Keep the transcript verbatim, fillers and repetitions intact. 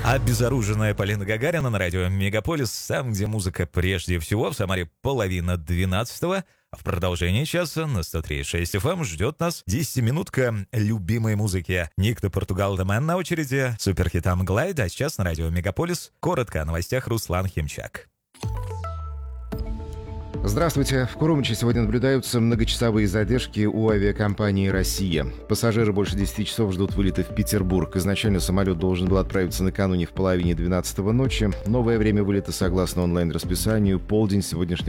Обезоруженная Полина Гагарина на радио «Мегаполис», там, где музыка прежде всего. В Самаре половина двенадцатого. А в продолжении часа на сто три и шесть эф эм ждет нас десятиминутка любимой музыки. Никто Португал де Мэн на очереди, суперхитам «Глайд», а сейчас на радио «Мегаполис» коротко о новостях Руслан Химчак. Здравствуйте. В Курумыче сегодня наблюдаются многочасовые задержки у авиакомпании «Россия». Пассажиры больше десяти часов ждут вылета в Петербург. Изначально самолет должен был отправиться накануне в половине двенадцатого ночи. Новое время вылета, согласно онлайн-расписанию, полдень сегодняшнего